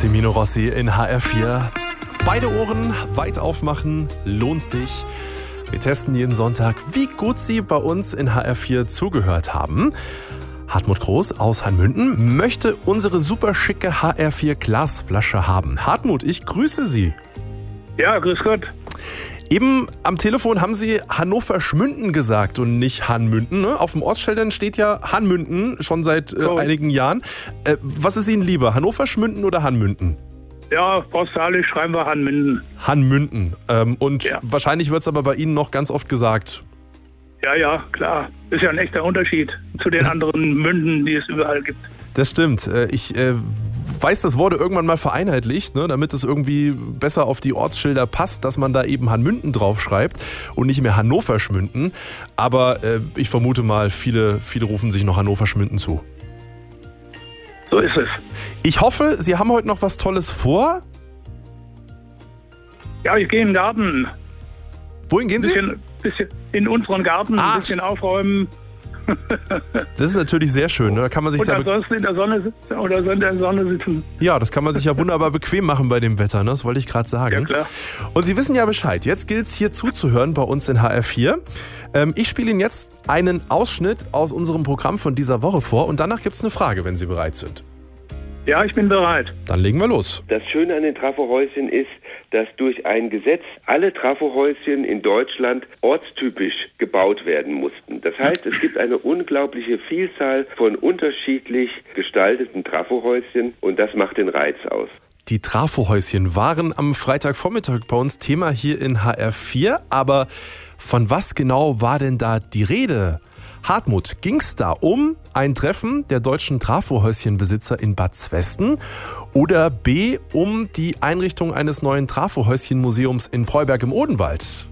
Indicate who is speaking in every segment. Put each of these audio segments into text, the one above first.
Speaker 1: Semino Rossi in HR4. Beide Ohren weit aufmachen, lohnt sich. Wir testen jeden Sonntag, wie gut Sie bei uns in HR4 zugehört haben. Hartmut Groß aus Hanmünden möchte unsere super schicke HR4 Glasflasche haben. Hartmut, ich grüße Sie.
Speaker 2: Ja, grüß Gott.
Speaker 1: Eben am Telefon haben Sie Hannover-Schmünden gesagt und nicht Hanmünden. Ne? Auf dem Ortsschildern steht ja Hanmünden schon seit einigen Jahren. Was ist Ihnen lieber, Hannover-Schmünden oder Hanmünden?
Speaker 2: Ja, postalisch schreiben wir Hanmünden.
Speaker 1: Hanmünden. Wahrscheinlich wird es aber bei Ihnen noch ganz oft gesagt.
Speaker 2: Ja, klar. Ist ja ein echter Unterschied zu den anderen Münden, die es überall gibt.
Speaker 1: Das stimmt. Ich weiß, das wurde irgendwann mal vereinheitlicht, ne, damit es irgendwie besser auf die Ortsschilder passt, dass man da eben Hanmünden draufschreibt und nicht mehr Hannover-Schmünden. Aber ich vermute mal, viele rufen sich noch Hannover-Schmünden zu.
Speaker 2: So ist es.
Speaker 1: Ich hoffe, Sie haben heute noch was Tolles vor.
Speaker 2: Ja, ich gehe in den Garten.
Speaker 1: Wohin gehen Sie?
Speaker 2: Bisschen in unseren Garten, ein bisschen aufräumen.
Speaker 1: Das ist natürlich sehr schön. Ne? Da kann man sich
Speaker 2: und ansonsten in der Sonne sitzen oder so in der Sonne sitzen.
Speaker 1: Ja, das kann man sich ja wunderbar bequem machen bei dem Wetter. Ne? Das wollte ich gerade sagen.
Speaker 2: Ja, klar.
Speaker 1: Und Sie wissen ja Bescheid. Jetzt gilt es hier zuzuhören bei uns in HR4. Ich spiele Ihnen jetzt einen Ausschnitt aus unserem Programm von dieser Woche vor und danach gibt es eine Frage, wenn Sie bereit sind.
Speaker 2: Ja, ich bin bereit.
Speaker 1: Dann legen wir los.
Speaker 3: Das Schöne an den Trafohäuschen ist, dass durch ein Gesetz alle Trafohäuschen in Deutschland ortstypisch gebaut werden mussten. Das heißt, es gibt eine unglaubliche Vielzahl von unterschiedlich gestalteten Trafohäuschen und das macht den Reiz aus.
Speaker 1: Die Trafohäuschen waren am Freitagvormittag bei uns Thema hier in HR4, aber von was genau war denn da die Rede? Hartmut, ging es da um ein Treffen der deutschen Trafohäuschenbesitzer in Bad Zwesten oder B, um die Einrichtung eines neuen Trafohäuschenmuseums in Breuberg im Odenwald?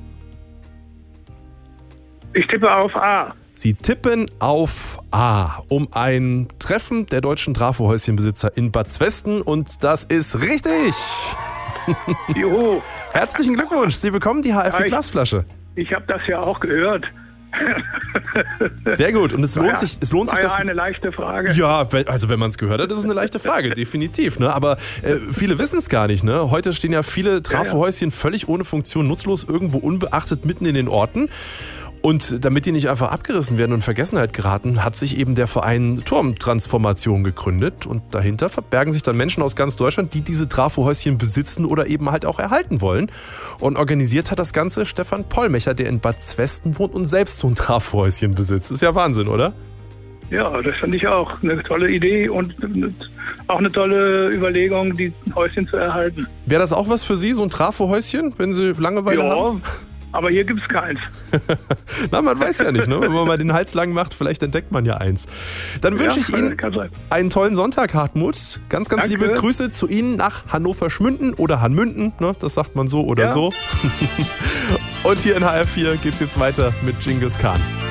Speaker 2: Ich tippe auf A.
Speaker 1: Sie tippen auf A, um ein Treffen der deutschen Trafohäuschenbesitzer in Bad Zwesten und das ist richtig!
Speaker 2: Juhu!
Speaker 1: Herzlichen Glückwunsch, Sie bekommen die HR4 Glasflasche.
Speaker 2: Ich habe das ja auch gehört.
Speaker 1: Sehr gut. Und es lohnt sich,
Speaker 2: das eine leichte Frage.
Speaker 1: Ja, also wenn man es gehört hat, ist es eine leichte Frage, definitiv. Ne? Aber viele wissen es gar nicht. Ne? Heute stehen ja viele Trafohäuschen völlig ohne Funktion, nutzlos, irgendwo unbeachtet mitten in den Orten. Und damit die nicht einfach abgerissen werden und in Vergessenheit geraten, hat sich eben der Verein Turmtransformation gegründet. Und dahinter verbergen sich dann Menschen aus ganz Deutschland, die diese Trafohäuschen besitzen oder eben halt auch erhalten wollen. Und organisiert hat das Ganze Stefan Pollmecher, der in Bad Zwesten wohnt und selbst so ein Trafohäuschen besitzt. Ist ja Wahnsinn, oder?
Speaker 2: Ja, das fand ich auch eine tolle Idee und auch eine tolle Überlegung, die Häuschen zu erhalten.
Speaker 1: Wäre das auch was für Sie, so ein Trafohäuschen, wenn Sie Langeweile haben?
Speaker 2: Aber hier gibt's keins.
Speaker 1: Na, man weiß ja nicht, ne? Wenn man mal den Hals lang macht, vielleicht entdeckt man ja eins. Dann wünsche ich Ihnen einen tollen Sonntag, Hartmut. Ganz Danke. Liebe Grüße zu Ihnen nach Hannover-Schmünden oder Hanmünden, ne? Das sagt man so oder so. Und hier in HR4 geht's jetzt weiter mit Genghis Khan.